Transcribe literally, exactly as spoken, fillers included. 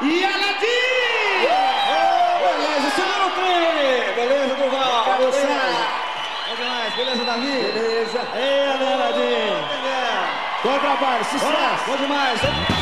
e Aladim! Oh, beleza, segura o crime! Beleza, Duval? Beleza. Bom demais, beleza, Davi? Beleza. Ei, Aladim! Contrabaile, sucesso! Bom demais!